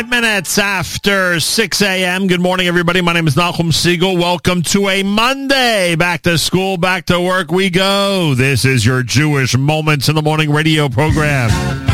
5 minutes after 6 a.m. Good morning, everybody. My name is Nachum Siegel. Welcome to a Monday. Back to school, back to work we go. This is your Jewish Moments in the Morning radio program.